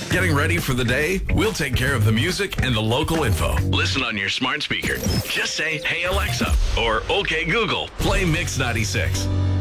Getting ready for the day? We'll take care of the music and the local info. Listen on your smart speaker. Just say, "Hey Alexa," or "Okay Google, play Mix 96."